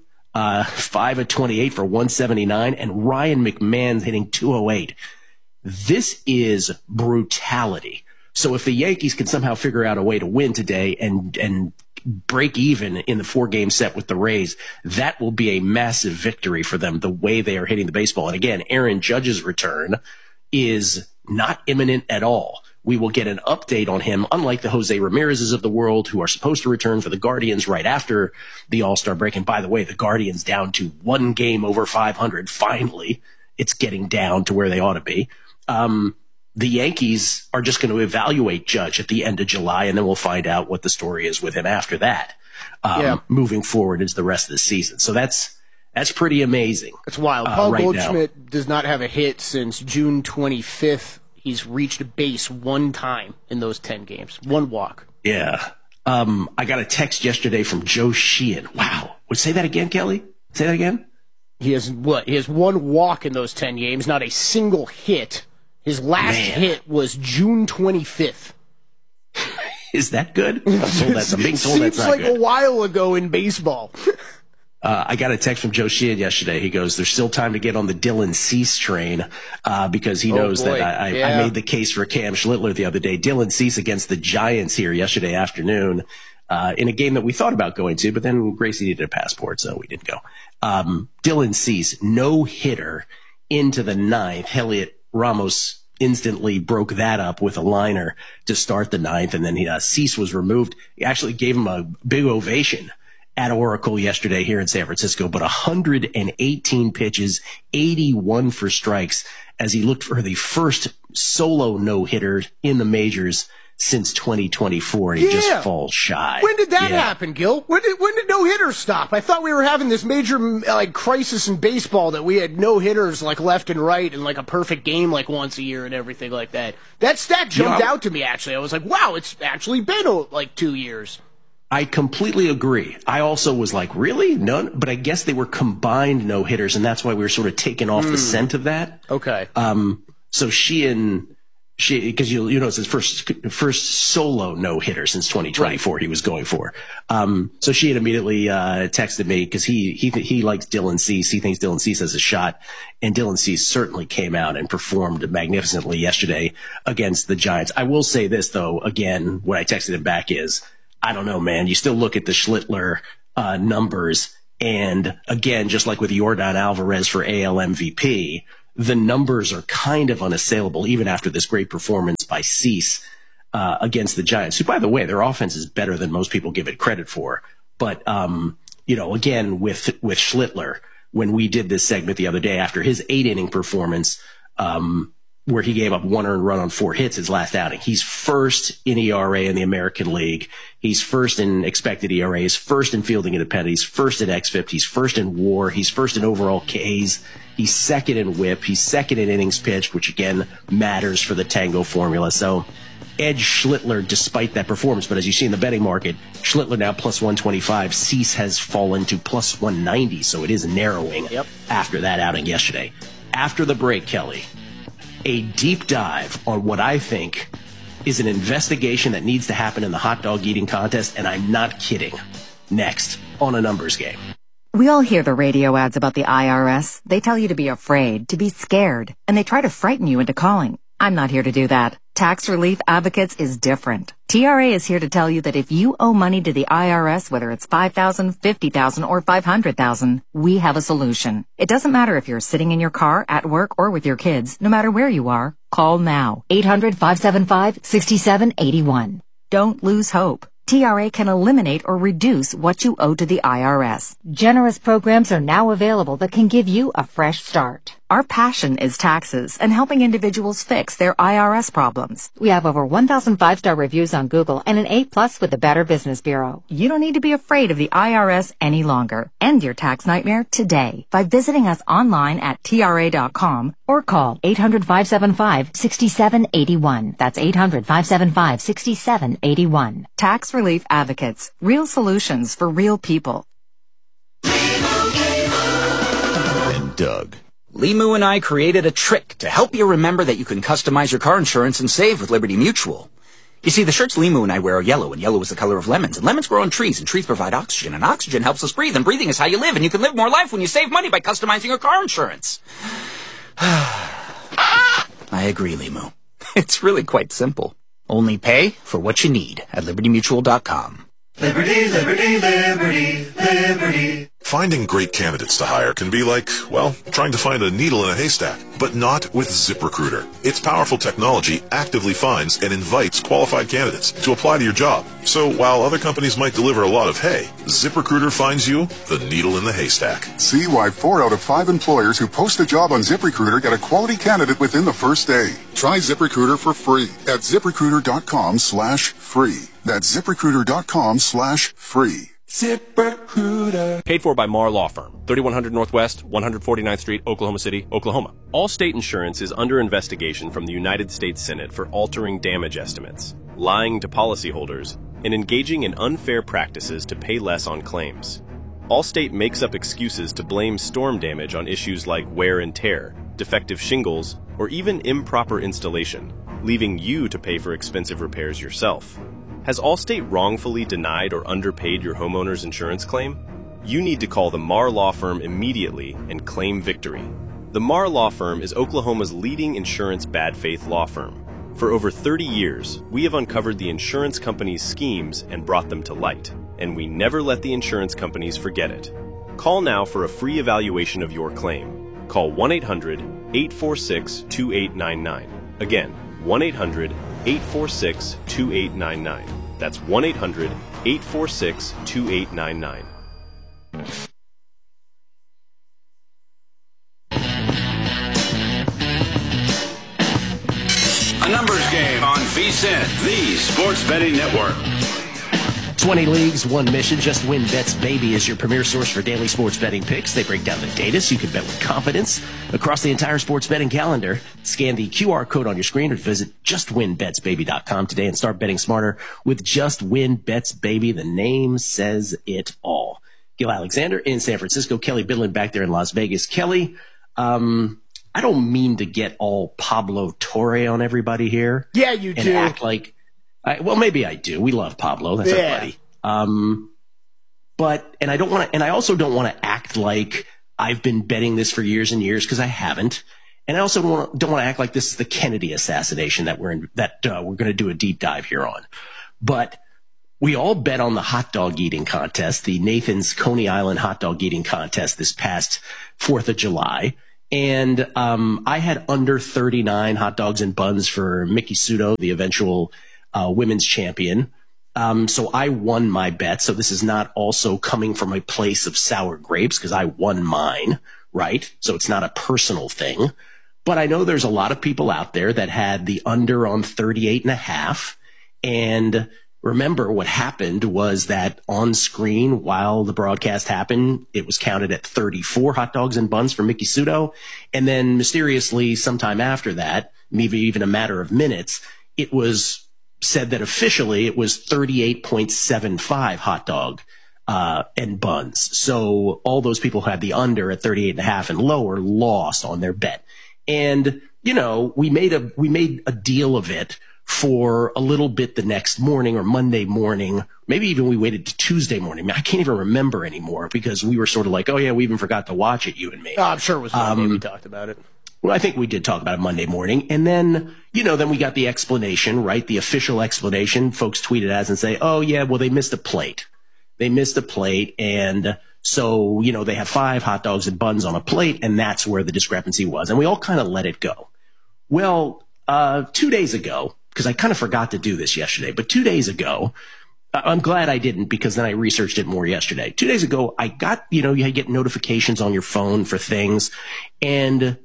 5 of 28 for 179. And Ryan McMahon's hitting 208. This is brutality. So if the Yankees can somehow figure out a way to win today and break even in the 4-game set with the Rays, that will be a massive victory for them, the way they are hitting the baseball. And again, Aaron Judge's return is not imminent at all. We will get an update on him, unlike the Jose Ramirez's of the world, who are supposed to return for the Guardians right after the All-Star break. And by the way, the Guardians down to 1 game over 500. Finally, it's getting down to where they ought to be. The Yankees are just going to evaluate Judge at the end of July, and then we'll find out what the story is with him after that, moving forward into the rest of the season. So that's pretty amazing. It's wild. Paul Goldschmidt does not have a hit since June 25th. He's reached base 1 time in those 10 games. 1 walk. Yeah. I got a text yesterday from Joe Sheehan. Wow. Say that again, Kelly? Say that again? He has 1 walk in those 10 games, not a single hit. His last hit was June 25th. Is that good? I'm being told that's not good. Seems like a while ago in baseball. I got a text from Joe Sheehan yesterday. He goes, there's still time to get on the Dylan Cease train because he knows that I made the case for Cam Schlittler the other day. Dylan Cease against the Giants here yesterday afternoon in a game that we thought about going to, but then Gracie needed a passport, so we didn't go. Dylan Cease, no-hitter into the 9th. Elliot Ramos instantly broke that up with a liner to start the 9th, and then Cease was removed. He actually gave him a big ovation at Oracle yesterday here in San Francisco, but 118 pitches, 81 for strikes, as he looked for the first solo no-hitter in the majors since 2024, and he just falls shy. When did that happen, Gil? When did no-hitters stop? I thought we were having this major crisis in baseball that we had no-hitters left and right and a perfect game once a year and everything like that. That stat jumped out to me, actually. I was like, wow, it's actually been 2 years. I completely agree. I also was like, really? None? But I guess they were combined no-hitters, and that's why we were sort of taken off the scent of that. Okay. So Sheehan because you know it's his first solo no hitter since 2024. Right. He was going for. So she had immediately texted me because he likes Dylan Cease. He thinks Dylan Cease has a shot, and Dylan Cease certainly came out and performed magnificently yesterday against the Giants. I will say this though, again, what I texted him back is, I don't know, man. You still look at the Schlittler numbers, and again, just like with Yordan Alvarez for AL MVP. The numbers are kind of unassailable, even after this great performance by Cease against the Giants, who, by the way, their offense is better than most people give it credit for. But, again, with Schlittler, when we did this segment the other day after his 8-inning performance, where he gave up 1 earned run on 4 hits his last outing, he's first in ERA in the American League. He's first in expected ERA. He's first in fielding independent. He's first in xFIP. He's first in WAR. He's first in overall Ks. He's second in whip. He's second in innings pitched, which again matters for the Tango formula. So edge Schlittler despite that performance. But as you see in the betting market, Schlittler now plus 125. Cease has fallen to plus 190. So it is narrowing after that outing yesterday. After the break, Kelly, a deep dive on what I think is an investigation that needs to happen in the hot dog eating contest. And I'm not kidding. Next on A Numbers Game. We all hear the radio ads about the IRS. They tell you to be afraid, to be scared, and they try to frighten you into calling. I'm not here to do that. Tax Relief Advocates is different. TRA is here to tell you that if you owe money to the IRS, whether it's $5,000, $50,000, or $500,000, we have a solution. It doesn't matter if you're sitting in your car, at work, or with your kids. No matter where you are, call now. 800-575-6781. Don't lose hope. TRA can eliminate or reduce what you owe to the IRS. Generous programs are now available that can give you a fresh start. Our passion is taxes and helping individuals fix their IRS problems. We have over 1,000 5-star reviews on Google and an A+ with the Better Business Bureau. You don't need to be afraid of the IRS any longer. End your tax nightmare today by visiting us online at TRA.com or call 800-575-6781. That's 800-575-6781. Tax Relief Advocates. Real solutions for real people. And Doug. Limu and I created a trick to help you remember that you can customize your car insurance and save with Liberty Mutual. You see, the shirts Limu and I wear are yellow, and yellow is the color of lemons. And lemons grow on trees, and trees provide oxygen, and oxygen helps us breathe, and breathing is how you live, and you can live more life when you save money by customizing your car insurance. I agree, Limu. It's really quite simple. Only pay for what you need at LibertyMutual.com. Liberty, liberty, liberty, liberty. Finding great candidates to hire can be like, well, trying to find a needle in a haystack, but not with ZipRecruiter. Its powerful technology actively finds and invites qualified candidates to apply to your job. So while other companies might deliver a lot of hay, ZipRecruiter finds you the needle in the haystack. See why 4 out of 5 employers who post a job on ZipRecruiter get a quality candidate within the first day. Try ZipRecruiter for free at ZipRecruiter.com/free. That's ZipRecruiter.com/free. ZipRecruiter. Paid for by Marr Law Firm, 3100 Northwest, 149th Street, Oklahoma City, Oklahoma. Allstate Insurance is under investigation from the United States Senate for altering damage estimates, lying to policyholders, and engaging in unfair practices to pay less on claims. Allstate makes up excuses to blame storm damage on issues like wear and tear, defective shingles, or even improper installation, leaving you to pay for expensive repairs yourself. Has Allstate wrongfully denied or underpaid your homeowner's insurance claim? You need to call the Marr Law Firm immediately and claim victory. The Marr Law Firm is Oklahoma's leading insurance bad faith law firm. For over 30 years, we have uncovered the insurance companies' schemes and brought them to light, and we never let the insurance companies forget it. Call now for a free evaluation of your claim. Call 1-800-846-2899. Again, 1-800-846-2899. That's 1-800-846-2899. A Numbers Game on VSiN, the Sports Betting Network. 20 leagues, one mission. Just Win Bets Baby is your premier source for daily sports betting picks. They break down the data so you can bet with confidence across the entire sports betting calendar. Scan the QR code on your screen or visit justwinbetsbaby.com today and start betting smarter with Just Win Bets Baby. The name says it all. Gil Alexander in San Francisco. Kelly Bidlin back there in Las Vegas. Kelly, I don't mean to get all Pablo Torre on everybody here. Yeah, you and do. Act like, well, maybe I do. We love Pablo. That's our buddy. And I also don't want to act like I've been betting this for years and years, because I haven't. And I also don't want to act like this is the Kennedy assassination that we're going to do a deep dive here on. But we all bet on the hot dog eating contest, the Nathan's Coney Island hot dog eating contest this past 4th of July. And I had under 39 hot dogs and buns for Miki Sudo, the eventual women's champion. So I won my bet. So this is not also coming from a place of sour grapes, because I won mine, right? So it's not a personal thing. But I know there's a lot of people out there that had the under on 38.5. And remember, what happened was that on screen, while the broadcast happened, it was counted at 34 hot dogs and buns for Miki Sudo. And then mysteriously, sometime after that, maybe even a matter of minutes, it was said that officially it was 38.75 hot dog and buns. So all those people who had the under at 38.5 and lower lost on their bet. And, you know, we made a deal of it for a little bit the next morning or Monday morning. Maybe even we waited to Tuesday morning. I can't even remember anymore, because we were sort of like, oh yeah, we even forgot to watch it, you and me. Oh, I'm sure it was Monday we talked about it. Well, I think we did talk about it Monday morning. And then, you know, then we got the explanation, right? The official explanation. Folks tweeted at us and say, oh yeah, well, they missed a plate. They missed a plate. And so, you know, they have 5 hot dogs and buns on a plate, and that's where the discrepancy was. And we all kind of let it go. Well, 2 days ago, because I kind of forgot to do this yesterday, but 2 days ago, I'm glad I didn't, because then I researched it more yesterday. 2 days ago, I got, you know, you get notifications on your phone for things, and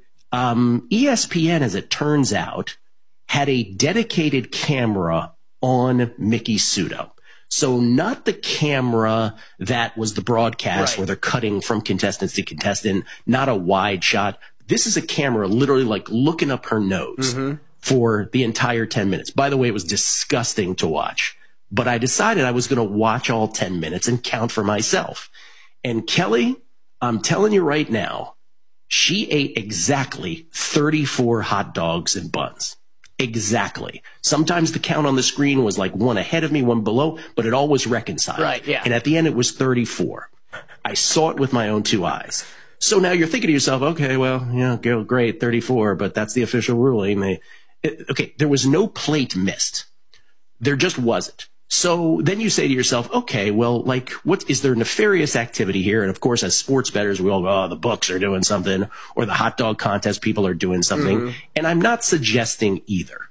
ESPN, as it turns out, had a dedicated camera on Miki Sudo. So not the camera that was the broadcast, right, where they're cutting from contestants to contestant, not a wide shot. This is a camera literally like looking up her nose for the entire 10 minutes. By the way, it was disgusting to watch, but I decided I was going to watch all 10 minutes and count for myself. And Kelly, I'm telling you right now, she ate exactly 34 hot dogs and buns. Exactly. Sometimes the count on the screen was like one ahead of me, one below, but it always reconciled. Right, yeah. And at the end, it was 34. I saw it with my own 2 eyes. So now you're thinking to yourself, okay, well, yeah, great, 34, but that's the official ruling. Okay, there was no plate missed. There just wasn't. So then you say to yourself, okay, well, like, what is there nefarious activity here? And of course, as sports bettors, we all go, oh, the books are doing something, or the hot dog contest people are doing something. And I'm not suggesting either.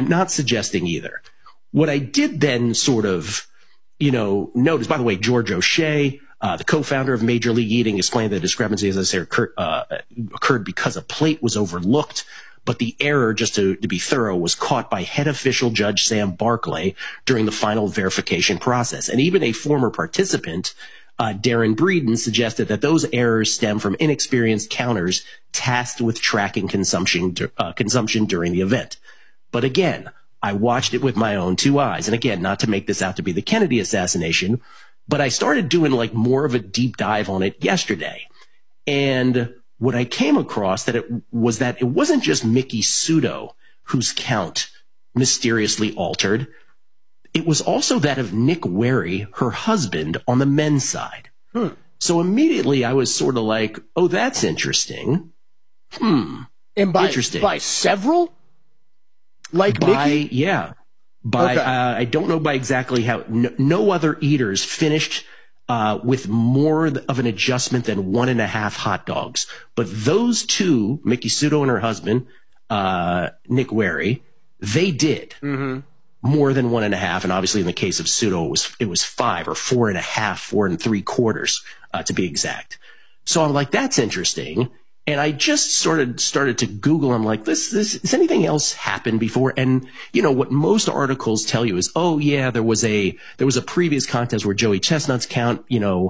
What I did then sort of, you know, notice, by the way, George O'Shea, the co-founder of Major League Eating, explained the discrepancy, as I say, occurred because a plate was overlooked. But the error, just to be thorough, was caught by head official Judge Sam Barclay during the final verification process. And even a former participant, Darren Breeden, suggested that those errors stem from inexperienced counters tasked with tracking consumption during the event. But again, I watched it with my own 2 eyes. And again, not to make this out to be the Kennedy assassination, but I started doing like more of a deep dive on it yesterday. And what I came across that it wasn't just Miki Sudo whose count mysteriously altered. It was also that of Nick Wehry, her husband, on the men's side. So immediately I was sort of like, oh, that's interesting. And interesting. By several? Like Miki? Yeah. Okay. I don't know by exactly how. No other eaters finished with more of an adjustment than 1.5 hot dogs. But those two, Miki Sudo and her husband, Nick Wehry, they did more than 1.5. And obviously in the case of Sudo, it was 5 or 4.5, 4 3/4, to be exact. So I'm like, that's interesting. And I just started to Google. I'm like, has anything else happened before? And you know what most articles tell you is, oh yeah, there was a previous contest where Joey Chestnut's count,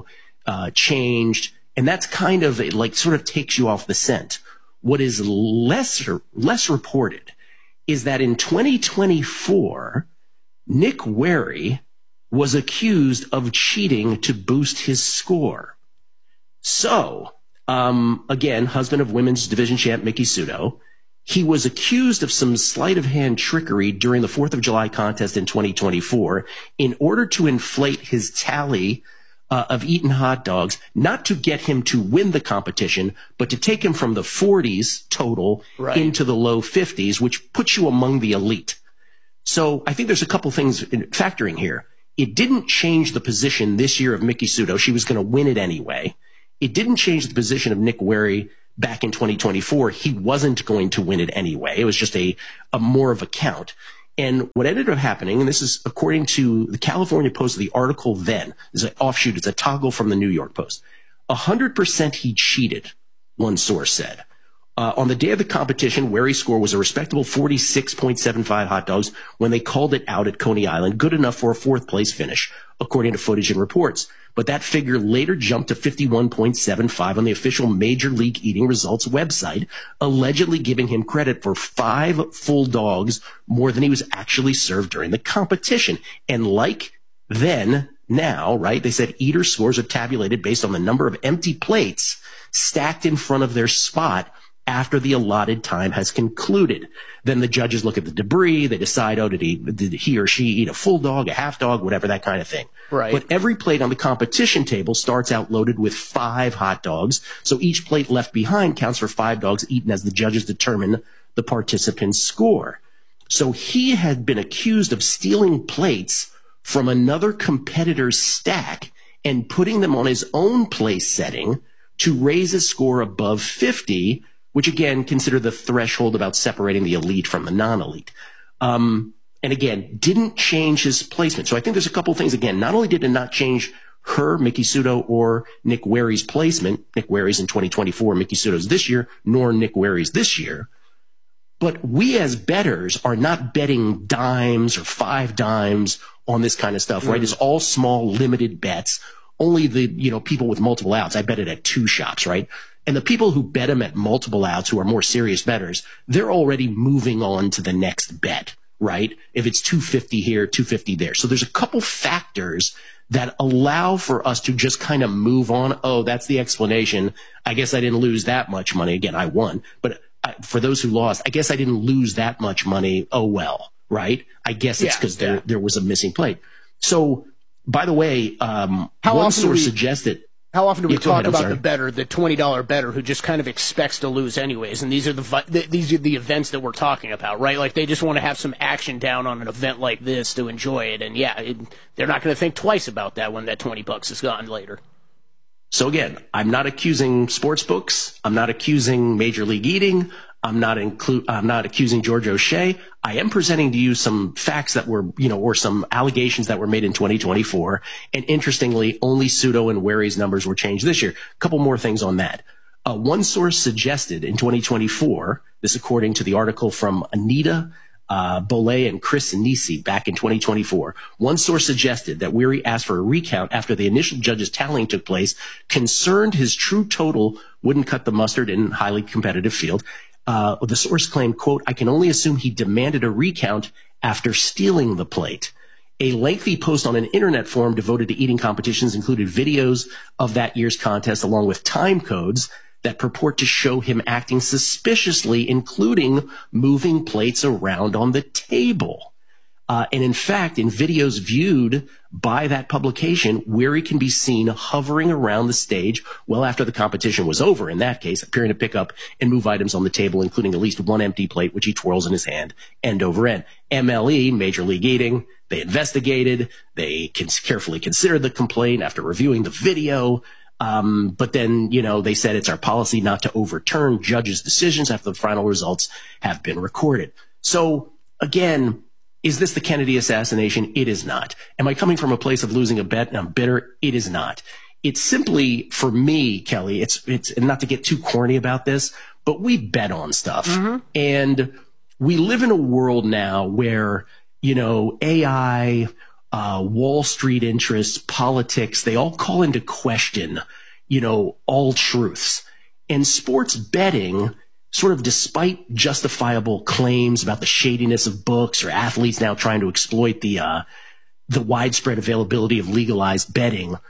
changed, and that's kind of like sort of takes you off the scent. What is less reported is that in 2024, Nick Wehry was accused of cheating to boost his score. So Again, husband of women's division champ Miki Sudo. He was accused of some sleight of hand trickery during the 4th of July contest in 2024 in order to inflate his tally of eaten hot dogs, not to get him to win the competition, but to take him from the 40s total into the low 50s, which puts you among the elite. So I think there's a couple things factoring here. It didn't change the position this year of Miki Sudo. She was going to win it anyway. It didn't change the position of Nick Wehry back in 2024. He wasn't going to win it anyway. It was just a more of a count. And what ended up happening, and this is according to the California Post, the article then, is an offshoot, it's a toggle from the New York Post. 100% he cheated, one source said. On the day of the competition, Wehry's score was a respectable 46.75 hot dogs when they called it out at Coney Island, good enough for a 4th place finish, according to footage and reports. But that figure later jumped to 51.75 on the official Major League Eating Results website, allegedly giving him credit for 5 full dogs more than he was actually served during the competition. And like then, now, right, they said eaters' scores are tabulated based on the number of empty plates stacked in front of their spot after the allotted time has concluded. Then the judges look at the debris. They decide, did he or she eat a full dog, a half dog, whatever, that kind of thing. Right. But every plate on the competition table starts out loaded with 5 hot dogs. So each plate left behind counts for 5 dogs eaten as the judges determine the participant's score. So he had been accused of stealing plates from another competitor's stack and putting them on his own place setting to raise his score above 50, which again, consider the threshold about separating the elite from the non-elite. And again, didn't change his placement. So I think there's a couple things. Again, not only did it not change her, Miki Sudo, or Nick Wehry's placement, Nick Wehry's in 2024, Miki Sudo's this year, nor Nick Wehry's this year, but we as bettors are not betting dimes or 5 dimes on this kind of stuff, right? It's all small, limited bets. Only the, people with multiple outs. I bet it at 2 shops, right? And the people who bet them at multiple outs, who are more serious bettors, they're already moving on to the next bet, right? If it's 250 here, 250 there. So there's a couple factors that allow for us to just kind of move on. Oh, that's the explanation. I guess I didn't lose that much money. Again, I won. But for those who lost, I guess I didn't lose that much money. Oh, well, right? I guess it's because there was a missing plate. So, by the way, one source suggested... How often do we talk about the bettor, the $20 bettor, who just kind of expects to lose anyways? And these are the events that we're talking about, right? Like, they just want to have some action down on an event like this to enjoy it. And they're not going to think twice about that when that $20 is gone later. So again, I'm not accusing sports books. I'm not accusing Major League Eating. I'm not accusing George O'Shea. I am presenting to you some facts that were, or some allegations that were made in 2024. And interestingly, only Sudo and Wehry's numbers were changed this year. A couple more things on that. One source suggested in 2024, this according to the article from Anita Bolay and Chris Nisi back in 2024, one source suggested that Wehry asked for a recount after the initial judge's tallying took place, concerned his true total wouldn't cut the mustard in a highly competitive field. The source claimed, quote, I can only assume he demanded a recount after stealing the plate. A lengthy post on an internet forum devoted to eating competitions included videos of that year's contest along with time codes that purport to show him acting suspiciously, including moving plates around on the table. And in fact, in videos viewed by that publication, Wehry can be seen hovering around the stage well after the competition was over, in that case, appearing to pick up and move items on the table, including at least one empty plate, which he twirls in his hand, end over end. MLE, Major League Eating, they investigated, they carefully considered the complaint after reviewing the video, but then, they said it's our policy not to overturn judges' decisions after the final results have been recorded. So, again, is this the Kennedy assassination? It is not. Am I coming from a place of losing a bet and I'm bitter? It is not. It's simply, for me, Kelly, it's not to get too corny about this, but we bet on stuff. Mm-hmm. And we live in a world now where, AI, Wall Street interests, politics, they all call into question, all truths. And sports betting, sort of despite justifiable claims about the shadiness of books or athletes now trying to exploit the widespread availability of legalized betting,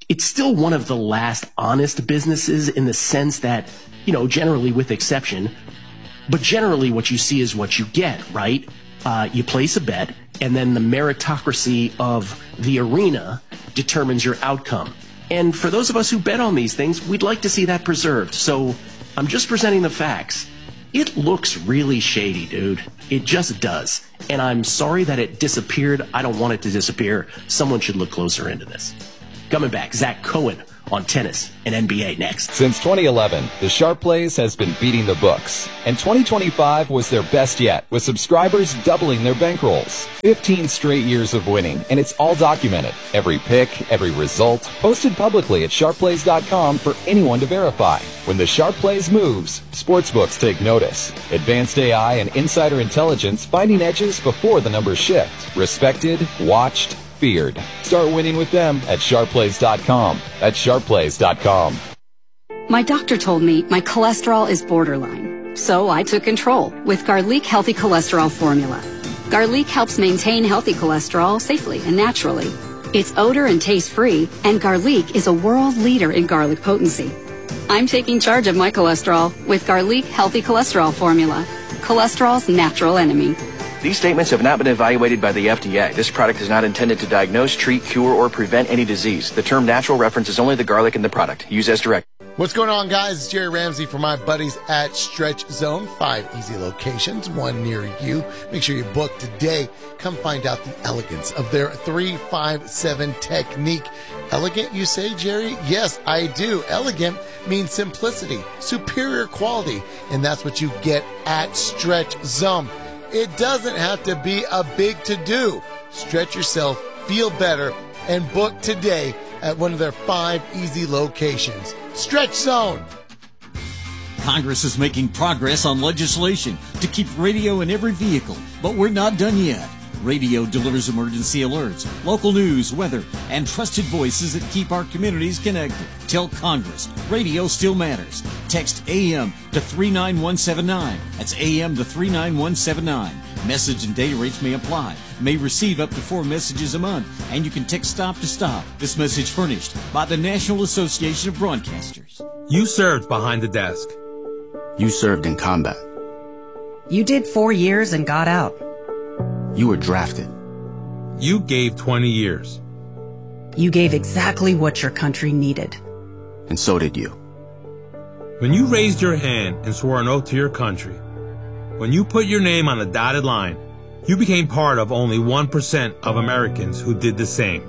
it's still one of the last honest businesses in the sense that, generally with exception, but generally what you see is what you get, right? You place a bet, and then the meritocracy of the arena determines your outcome. And for those of us who bet on these things, we'd like to see that preserved. So I'm just presenting the facts. It looks really shady, dude. It just does. And I'm sorry that it disappeared. I don't want it to disappear. Someone should look closer into this. Coming back, Zach Cohen on tennis and NBA next. Since 2011, the Sharp Plays has been beating the books, and 2025 was their best yet, with subscribers doubling their bankrolls. 15 straight years of winning, and it's all documented. Every pick, every result, posted publicly at sharpplays.com for anyone to verify. When the Sharp Plays moves, sportsbooks take notice. Advanced AI and insider intelligence finding edges before the numbers shift. Respected, watched, feared. Start winning with them at sharpplays.com. That's sharpplays.com. My doctor told me my cholesterol is borderline, so I took control with Garlic Healthy Cholesterol Formula. Garlic helps maintain healthy cholesterol safely and naturally. It's odor and taste free, and Garlic is a world leader in garlic potency. I'm taking charge of my cholesterol with Garlic Healthy Cholesterol Formula, cholesterol's natural enemy. These statements have not been evaluated by the FDA. This product is not intended to diagnose, treat, cure, or prevent any disease. The term natural references only the garlic in the product. Use as directed. What's going on, guys? It's Jerry Ramsey for my buddies at Stretch Zone. 5 easy locations, one near you. Make sure you book today. Come find out the elegance of their 3-5-7 technique. Elegant, you say, Jerry? Yes, I do. Elegant means simplicity, superior quality, and that's what you get at Stretch Zone. It doesn't have to be a big to-do. Stretch yourself, feel better, and book today at one of their 5 easy locations. Stretch Zone. Congress is making progress on legislation to keep radio in every vehicle, but we're not done yet. Radio delivers emergency alerts, local news, weather, and trusted voices that keep our communities connected. Tell Congress, radio still matters. Text AM to 39179. That's AM to 39179. Message and data rates may apply. May receive up to 4 messages a month, and you can text stop to stop. This message furnished by the National Association of Broadcasters. You served behind the desk. You served in combat. You did 4 years and got out. You were drafted. You gave 20 years. You gave exactly what your country needed. And so did you. When you raised your hand and swore an oath to your country, when you put your name on the dotted line, you became part of only 1% of Americans who did the same.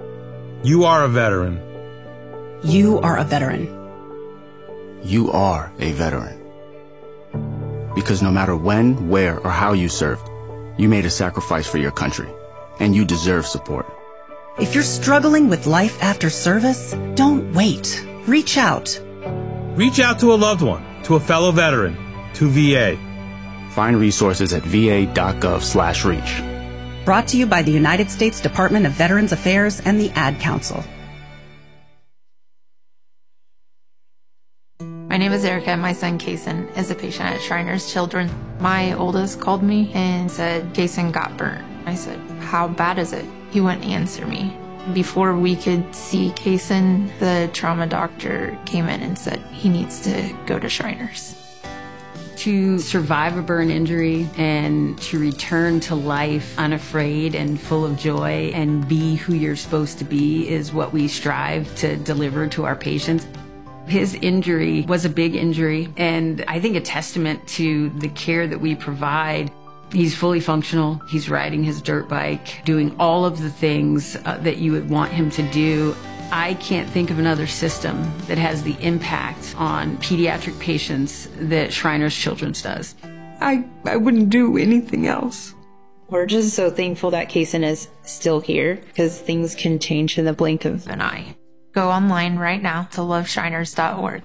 You are a veteran. You are a veteran. You are a veteran. Because no matter when, where, or how you served, you made a sacrifice for your country, and you deserve support. If you're struggling with life after service, don't wait. Reach out. Reach out to a loved one, to a fellow veteran, to VA. Find resources at va.gov/reach. Brought to you by the United States Department of Veterans Affairs and the Ad Council. My name is Erica, and my son Kason is a patient at Shriners Children. My oldest called me and said Kason got burnt. I said, how bad is it? He wouldn't answer me. Before we could see Kason, the trauma doctor came in and said he needs to go to Shriners. To survive a burn injury and to return to life unafraid and full of joy and be who you're supposed to be is what we strive to deliver to our patients. His injury was a big injury, and I think a testament to the care that we provide. He's fully functional. He's riding his dirt bike, doing all of the things that you would want him to do. I can't think of another system that has the impact on pediatric patients that Shriners Children's does. I wouldn't do anything else. We're just so thankful that Kason is still here, because things can change in the blink of an eye. Go online right now to loveshriners.org.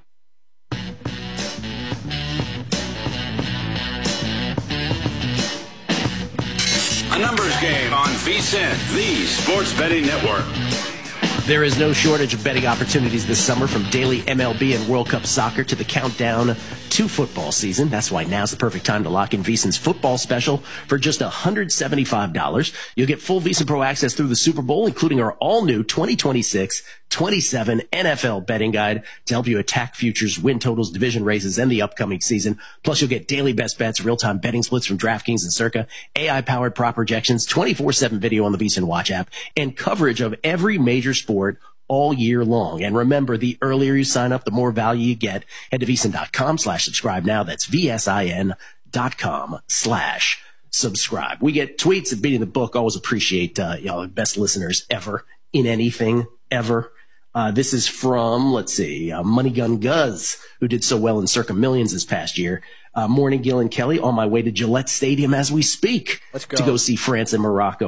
A numbers game on VSiN, the Sports Betting Network. There is no shortage of betting opportunities this summer, from daily MLB and World Cup soccer to the countdown to football season. That's why now's the perfect time to lock in VSiN's football special for just $175. You'll get full VSiN Pro access through the Super Bowl, including our all-new 2026-27 NFL betting guide to help you attack futures, win totals, division races, and the upcoming season. Plus, you'll get daily best bets, real-time betting splits from DraftKings and Circa, AI-powered prop projections, 24/7 video on the VSiN Watch app, and coverage of every major sport all year long. And remember, the earlier you sign up, the more value you get. Head to VSiN.com/subscribe now. That's VSIN.com/subscribe. We get tweets at Beating the Book. Always appreciate y'all, the best listeners ever in anything, ever. This is from, Money Gun Guz, who did so well in Circa Millions this past year. Morning, Gil and Kelly, on my way to Gillette Stadium as we speak. Let's go. To go see France and Morocco.